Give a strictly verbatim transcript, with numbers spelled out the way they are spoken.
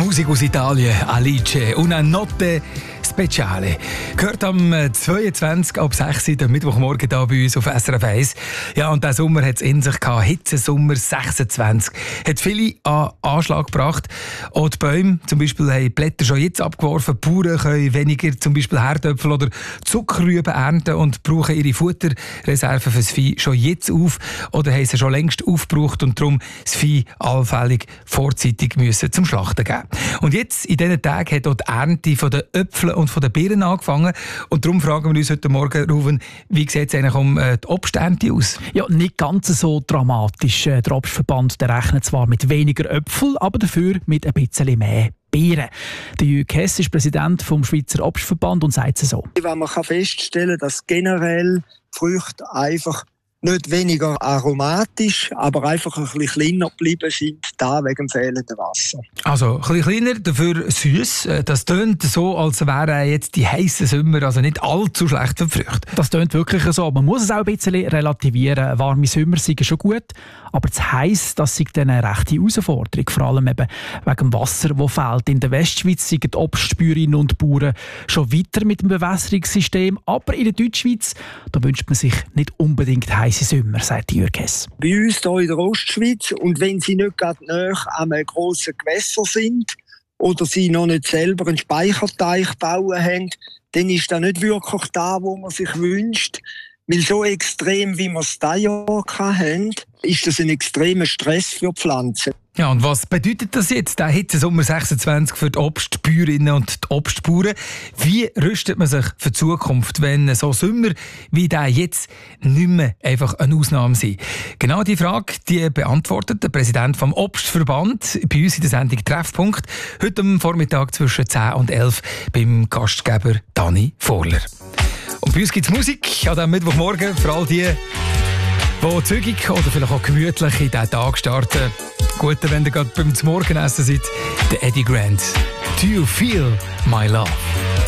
Musik aus Italien, Alice, una notte speciale. Gehört am zweiundzwanzig ab sechs Uhr, am Mittwochmorgen hier bei uns auf S R F eins. Ja, und der Sommer hat es in sich gehabt. Hitzesommer sechsundzwanzig. Hat viele an Anschlag gebracht. Auch die Bäume zum Beispiel haben die Blätter schon jetzt abgeworfen. Die Bauern können weniger zum Beispiel Herdöpfel oder Zuckerrüben ernten und brauchen ihre Futterreserven fürs Vieh schon jetzt auf oder haben sie schon längst aufgebraucht und darum das Vieh allfällig vorzeitig müssen zum Schlachten geben. Und jetzt, in diesen Tagen, hat auch die Ernte von den Äpfeln und von den Birnen angefangen. Und darum fragen wir uns heute Morgen, Ruven, wie sieht es eigentlich um äh, die Obsternte aus? Ja, nicht ganz so dramatisch. Der Obstverband der rechnet zwar mit weniger Äpfel, aber dafür mit ein bisschen mehr Beeren. Der Jürg Hess ist Präsident vom Schweizer Obstverband und sagt es so. Wenn man feststellen kann, dass generell Früchte einfach nicht weniger aromatisch, aber einfach ein bisschen kleiner geblieben sind, da wegen dem fehlenden Wasser. Also ein bisschen kleiner, dafür süß. Das tönt so, als wären jetzt die heissen Sommer also nicht allzu schlecht für die Früchte. Das tönt wirklich so. Man muss es auch ein bisschen relativieren. Warme Sommer sind schon gut, aber das heiß, das ist eine rechte Herausforderung. Vor allem eben wegen dem Wasser, das fehlt. In der Westschweiz sind die Obstbäuerinnen und Bauern schon weiter mit dem Bewässerungssystem, aber in der Deutschschweiz, da wünscht man sich nicht unbedingt heiße Sommer, sagt Jürg Hess. Bei uns hier in der Ostschweiz, und wenn sie nicht gerade nahe an einem grossen Gewässer sind oder sie noch nicht selber einen Speicherteich bauen haben, dann ist das nicht wirklich da, wo man sich wünscht. Weil so extrem, wie wir es dieses Jahr hatten, ist das ein extremer Stress für die Pflanzen. Ja, und was bedeutet das jetzt, der Hitzesommer sechsundzwanzig für die Obstbäuerinnen und die Obstbauern? Wie rüstet man sich für die Zukunft, wenn so Sommer wie der jetzt nicht mehr einfach eine Ausnahme sind? Genau die Frage, die beantwortet der Präsident vom Obstverband bei uns in der Sendung «Treffpunkt» heute am Vormittag zwischen zehn und elf beim Gastgeber Dani Vorler. Und bei uns gibt es Musik an diesem Mittwochmorgen für all die, die zügig oder vielleicht auch gemütlich in diesen Tag starten. Gut, wenn ihr gerade beim Morgenessen seid, der Eddie Grant. Do you feel my love?